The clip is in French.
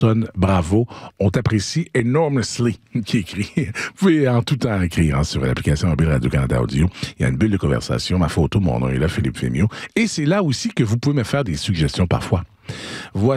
Bravo, on t'apprécie enormously, qui écrit. Vous pouvez en tout temps écrire sur l'application mobile Radio-Canada Audio. Il y a une bulle de conversation, ma photo, mon nom est là, Philippe Fémiot. Et c'est là aussi que vous pouvez me faire des suggestions parfois. Voici